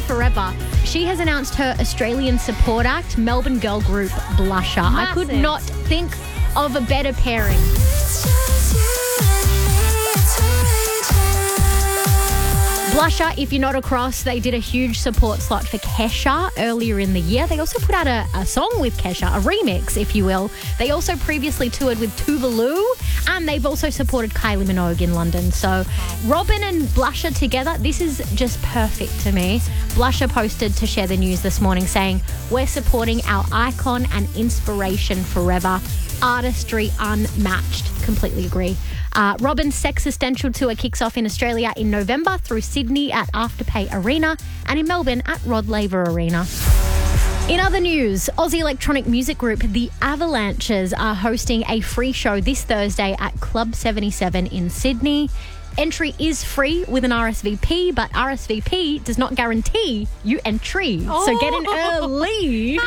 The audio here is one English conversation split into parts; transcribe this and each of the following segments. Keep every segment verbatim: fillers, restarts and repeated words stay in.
forever. She has announced her Australian support act, Melbourne girl group Blusher. Massive. I could not think of a better pairing. Blusher, if you're not across, they did a huge support slot for Kesha earlier in the year. They also put out a, a song with Kesha, a remix, if you will. They also previously toured with Tuvalu, and they've also supported Kylie Minogue in London. So Robin and Blusher together, this is just perfect to me. Blusher posted to share the news this morning saying, "We're supporting our icon and inspiration forever. Artistry unmatched." Completely agree. Uh, Robin's Sex Essential Tour kicks off in Australia in November through Sydney at Afterpay Arena and in Melbourne at Rod Laver Arena. In other news, Aussie electronic music group The Avalanches are hosting a free show this Thursday at Club seventy-seven in Sydney. Entry is free with an R S V P, but R S V P does not guarantee you entry. Oh. So get in early.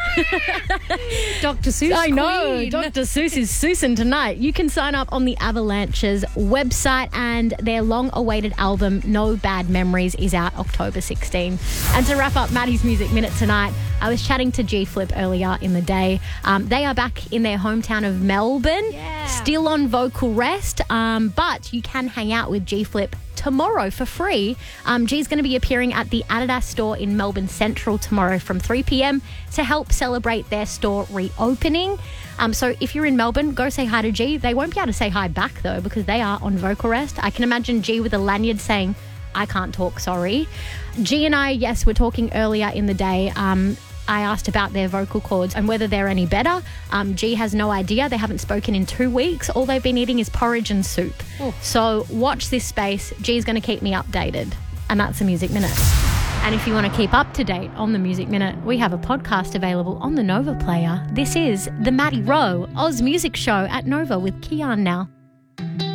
Doctor Seuss I know. Queen. Doctor Seuss is Susan tonight. You can sign up on the Avalanches website, and their long-awaited album, No Bad Memories, is out October sixteenth. And to wrap up Maddie's Music Minute tonight, I was chatting to G-Flip earlier in the day. Um, they are back in their hometown of Melbourne, yeah. still on vocal rest, um, but you can hang out with G-Flip tomorrow for free. Um, G's going to be appearing at the Adidas store in Melbourne Central tomorrow from three p.m. to help celebrate their store reopening. Um, so if you're in Melbourne, go say hi to G. They won't be able to say hi back though because they are on vocal rest. I can imagine G with a lanyard saying, "I can't talk, sorry." G and I, yes, we're talking earlier in the day. Um, I asked about their vocal cords and whether they're any better. Um, G has no idea. They haven't spoken in two weeks. All they've been eating is porridge and soup. Oh. So watch this space. G's going to keep me updated. And that's the Music Minute. And if you want to keep up to date on the Music Minute, we have a podcast available on the Nova player. This is the Maddie Rowe Oz Music Show at Nova with Kian now.